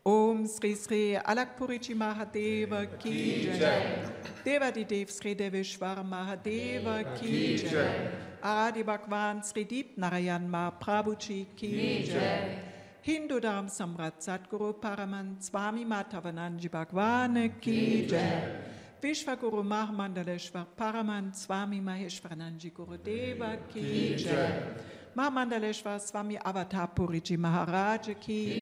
Om Sri Sri Alakpuriji Mahadeva Ki Jai. Devadidev Sri Deveshwar Mahadeva Ki Jai. Adi Bhagwan Sri Deep Narayan Mahaprabhuji Ki Jai. Hindu Dharam Samrat Sadguru Paraman Swami Madhavananji Bhagwan Ki Jai. Vishwaguru Mahamandaleshwar Paraman Swami Maheshwarananji Gurudeva Ki Jai. Mahamandaleshwar Swami Avatar Puriji Maharaj Ki